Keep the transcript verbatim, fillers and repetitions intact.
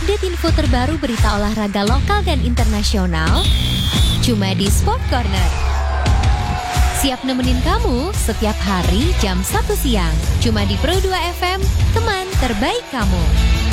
update info terbaru berita olahraga lokal dan internasional, cuma di Sport Corner. Siap nemenin kamu setiap hari jam satu siang, cuma di Pro dua F M, teman terbaik kamu.